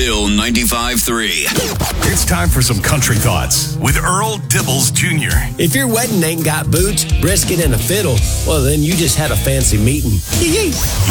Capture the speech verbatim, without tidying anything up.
Bill ninety-five three. It's time for some country thoughts with Earl Dibbles Junior If your wedding ain't got boots, brisket, and a fiddle, well, then you just had a fancy meeting.